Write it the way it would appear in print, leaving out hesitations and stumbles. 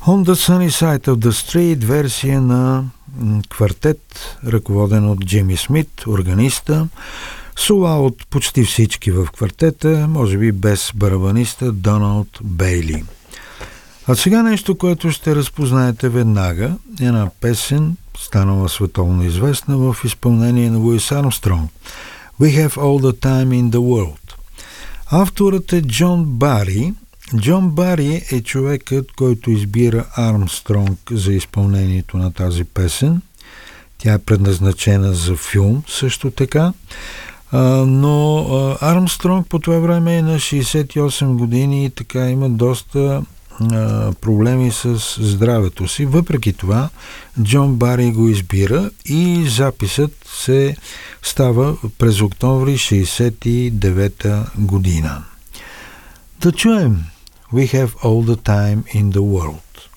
On the Sunny Side of the Street, версия на квартет, ръководен от Джими Смит, органиста, сола от почти всички в квартета, може би без барабаниста Доналд Бейли. А сега нещо, което ще разпознаете веднага, една песен, станала световно известна в изпълнение на Луис Армстронг. We have all the time in the world. Авторът е Джон Бари. Джон Бари е човекът, който избира Армстронг за изпълнението на тази песен. Тя е предназначена за филм също така. Но Армстронг по това време е на 68 години и така има доста проблеми с здравето си. Въпреки това, Джон Бари го избира и записът се става през октомври 69 година. Да чуем We have all the time in the world.